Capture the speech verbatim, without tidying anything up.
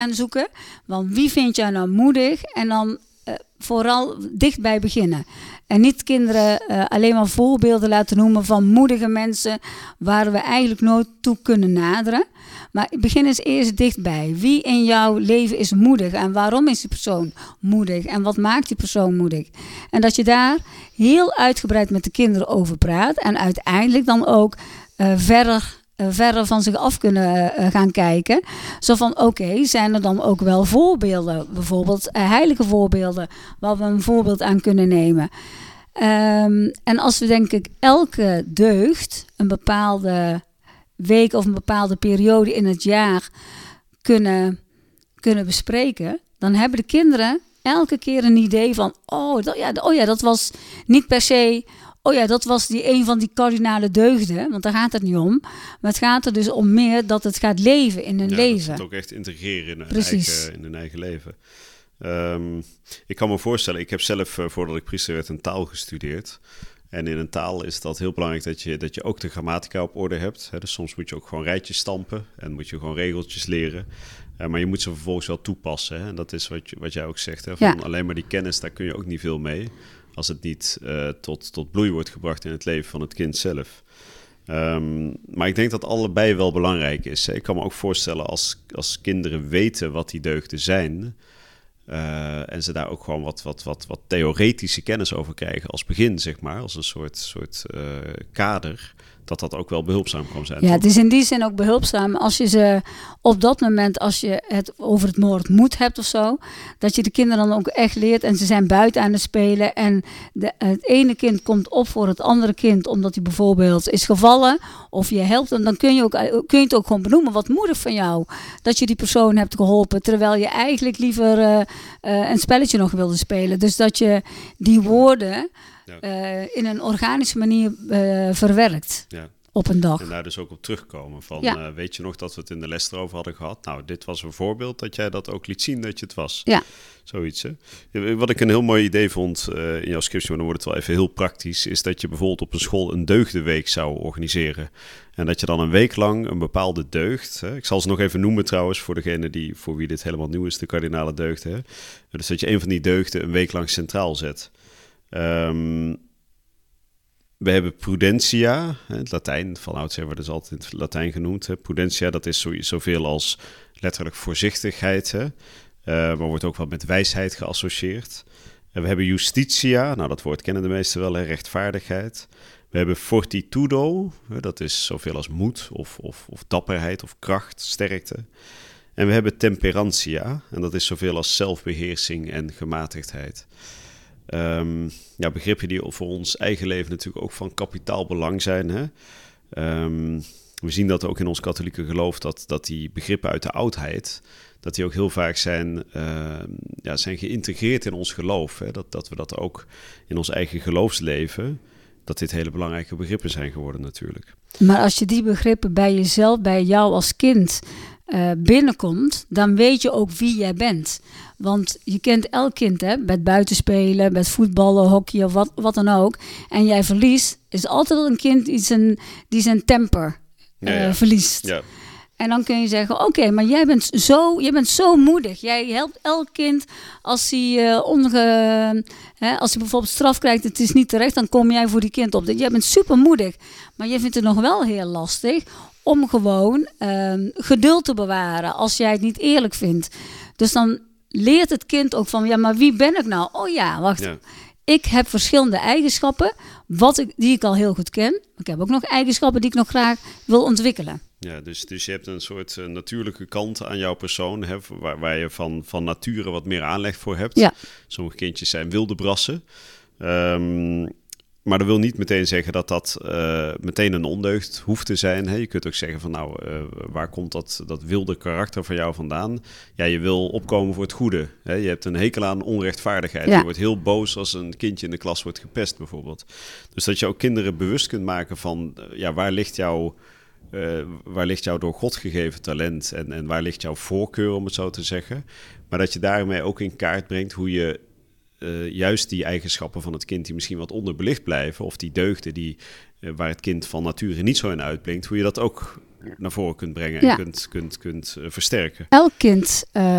gaan zoeken. Want wie vind jij nou moedig? En dan uh, vooral dichtbij beginnen. En niet kinderen uh, alleen maar voorbeelden laten noemen van moedige mensen waar we eigenlijk nooit toe kunnen naderen. Maar begin eens eerst dichtbij. Wie in jouw leven is moedig en waarom is die persoon moedig en wat maakt die persoon moedig? En dat je daar heel uitgebreid met de kinderen over praat en uiteindelijk dan ook uh, verder, uh, verder van zich af kunnen uh, gaan kijken. Zo van oké, okay, zijn er dan ook wel voorbeelden, bijvoorbeeld uh, heilige voorbeelden, waar we een voorbeeld aan kunnen nemen. Um, en als we denk ik elke deugd een bepaalde week of een bepaalde periode in het jaar kunnen, kunnen bespreken, dan hebben de kinderen elke keer een idee van, oh, dat, ja, oh ja, dat was niet per se, oh ja, dat was die een van die kardinale deugden, want daar gaat het niet om. Maar het gaat er dus om meer dat het gaat leven in hun ja, leven. Dat het ook echt integreren in hun, eigen, in hun eigen leven. Um, ik kan me voorstellen, ik heb zelf, uh, voordat ik priester werd, een taal gestudeerd. En in een taal is dat heel belangrijk dat je, dat je ook de grammatica op orde hebt. Hè? Dus soms moet je ook gewoon rijtjes stampen en moet je gewoon regeltjes leren. Uh, maar je moet ze vervolgens wel toepassen. Hè? En dat is wat, je, wat jij ook zegt. Hè? Van ja. Alleen maar die kennis, daar kun je ook niet veel mee. Als het niet uh, tot, tot bloei wordt gebracht in het leven van het kind zelf. Um, maar ik denk dat allebei wel belangrijk is. Hè? Ik kan me ook voorstellen als, als kinderen weten wat die deugden zijn, Uh, en ze daar ook gewoon wat, wat, wat, wat theoretische kennis over krijgen als begin, zeg maar, als een soort, soort uh, kader, dat dat ook wel behulpzaam kan zijn. Ja, toch? Het is in die zin ook behulpzaam als je ze op dat moment, als je het over het moord moet hebt of zo, dat je de kinderen dan ook echt leert en ze zijn buiten aan het spelen en de, het ene kind komt op voor het andere kind omdat hij bijvoorbeeld is gevallen of je helpt hem, dan kun je, ook, kun je het ook gewoon benoemen. Wat moedig van jou dat je die persoon hebt geholpen, terwijl je eigenlijk liever uh, uh, een spelletje nog wilde spelen. Dus dat je die woorden Uh, in een organische manier uh, verwerkt ja. op een dag. En daar dus ook op terugkomen van, ja. uh, weet je nog dat we het in de les erover hadden gehad? Nou, dit was een voorbeeld dat jij dat ook liet zien dat je het was. Ja. Zoiets, hè? Wat ik een heel mooi idee vond uh, in jouw scriptie, maar dan wordt het wel even heel praktisch, is dat je bijvoorbeeld op een school een deugdenweek zou organiseren. En dat je dan een week lang een bepaalde deugd, hè? Ik zal ze nog even noemen trouwens, voor degene die, voor wie dit helemaal nieuw is, de kardinale deugden. Hè? Dus dat je een van die deugden een week lang centraal zet. Um, we hebben prudentia, het Latijn, van oudsher wordt dus altijd in het Latijn genoemd. Hè. Prudentia, dat is zo, zoveel als letterlijk voorzichtigheid, hè. Uh, maar wordt ook wel met wijsheid geassocieerd. En we hebben justitia, nou dat woord kennen de meesten wel, hè, rechtvaardigheid. We hebben fortitudo, hè, dat is zoveel als moed of, of, of dapperheid of kracht, sterkte. En we hebben temperantia, en dat is zoveel als zelfbeheersing en gematigdheid. Um, ja, begrippen die voor ons eigen leven natuurlijk ook van kapitaal belang zijn. Hè? Um, we zien dat ook in ons katholieke geloof, dat, dat die begrippen uit de oudheid, dat die ook heel vaak zijn, uh, ja, zijn geïntegreerd in ons geloof. Hè? Dat, dat we dat ook in ons eigen geloofsleven, dat dit hele belangrijke begrippen zijn geworden natuurlijk. Maar als je die begrippen bij jezelf, bij jou als kind uh, binnenkomt, dan weet je ook wie jij bent. Want je kent elk kind, hè, met buitenspelen, met voetballen, hockey of wat, wat dan ook. En jij verliest, is altijd een kind die zijn, die zijn temper uh, ja, ja. verliest. Ja. En dan kun je zeggen, oké, okay, maar jij bent, zo, jij bent zo moedig. Jij helpt elk kind als hij, uh, onge, hè, als hij bijvoorbeeld straf krijgt, het is niet terecht, dan kom jij voor die kind op. Jij bent super moedig, maar je vindt het nog wel heel lastig om gewoon uh, geduld te bewaren als jij het niet eerlijk vindt. Dus dan leert het kind ook van, ja, maar wie ben ik nou? Oh ja, wacht. Ja. Ik heb verschillende eigenschappen wat ik, die ik al heel goed ken. Maar ik heb ook nog eigenschappen die ik nog graag wil ontwikkelen. Ja, dus, dus je hebt een soort uh, natuurlijke kant aan jouw persoon, hè, waar, waar je van, van nature wat meer aanleg voor hebt. Ja. Sommige kindjes zijn wilde brassen. Um, maar dat wil niet meteen zeggen dat dat uh, meteen een ondeugd hoeft te zijn. Hè. Je kunt ook zeggen van nou, uh, waar komt dat, dat wilde karakter van jou vandaan? Ja, je wil opkomen voor het goede. Hè. Je hebt een hekel aan onrechtvaardigheid. Ja. Je wordt heel boos als een kindje in de klas wordt gepest bijvoorbeeld. Dus dat je ook kinderen bewust kunt maken van uh, ja, waar ligt jouw... Uh, waar ligt jouw door God gegeven talent en, en waar ligt jouw voorkeur, om het zo te zeggen. Maar dat je daarmee ook in kaart brengt hoe je uh, juist die eigenschappen van het kind die misschien wat onderbelicht blijven, of die deugden die, uh, waar het kind van nature niet zo in uitblinkt, hoe je dat ook naar voren kunt brengen en ja. kunt, kunt, kunt uh, versterken. Elk kind uh,